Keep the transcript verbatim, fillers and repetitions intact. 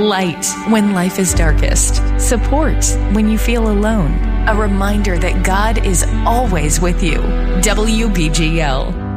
Light when life is darkest. Support when you feel alone. A reminder that God is always with you. W B G L.